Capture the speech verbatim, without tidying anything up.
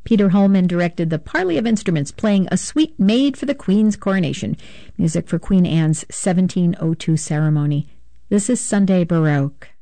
Peter Holman directed the parley of instruments, playing a suite made for the Queen's coronation, music for Queen Anne's seventeen oh two ceremony. This is Sunday Baroque.